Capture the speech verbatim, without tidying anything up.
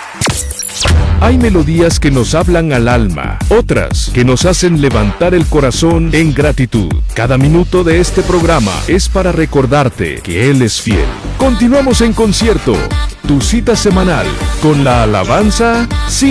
Hay melodías que nos hablan al alma, otras que nos hacen levantar el corazón en gratitud. Cada minuto de este programa es para recordarte que Él es fiel. Continuamos en concierto, tu cita semanal con la alabanza.